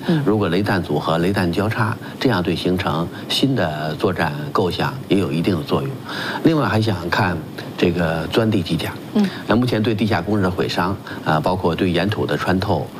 如果雷弹组合、雷弹交叉，这样对形成新的作战构想也有一定的作用。另外还想看这个钻地机甲，目前对地下工事的毁伤包括对岩土的穿透。